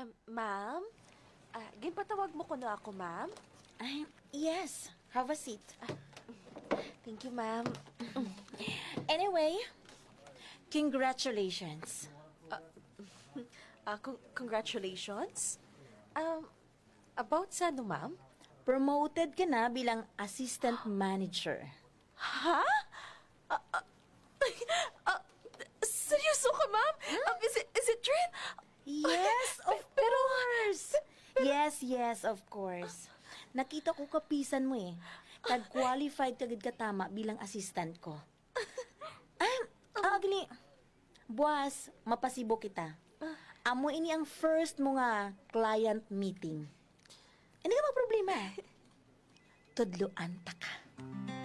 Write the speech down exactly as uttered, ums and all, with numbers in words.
Um, ma'am? Ah, ginpatawag mo ko na ako, ma'am? Ay, yes. Have a seat. Thank you, ma'am. Anyway, congratulations. Ah, con- congratulations. Um, about sa ano, ma'am? Promoted ka na bilang assistant manager. Ha? Ah, ah, ah, seryoso ka, ma'am? Um, is it, is it true? Yes, of course. Yes, yes, of course. Nakita ko kapisan mo eh. Nag-qualified ka gid ka tama bilang assistant ko. Ay, ah, gani. Buwas, mapasibo kita. Amo ini ang first mo nga client meeting. Hindi ka problema. Tudloan ta ka.